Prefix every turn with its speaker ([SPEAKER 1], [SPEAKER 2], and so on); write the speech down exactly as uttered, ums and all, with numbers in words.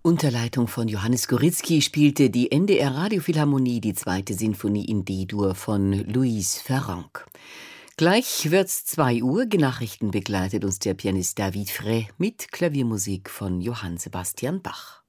[SPEAKER 1] Unter Leitung von Johannes Goritzky spielte die N D R-Radiophilharmonie die zweite Sinfonie in D-Dur von Louise Farrenc. Gleich wird's zwei Uhr, Nachrichten begleitet uns der Pianist David Frey mit Klaviermusik von Johann Sebastian Bach.